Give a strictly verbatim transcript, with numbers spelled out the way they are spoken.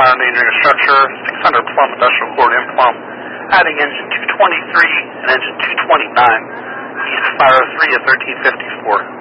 fire endangering a structure, six hundred Plum Industrial Court in Plum, adding engine two twenty-three and engine two twenty-nine, east fire three at thirteen fifty-four.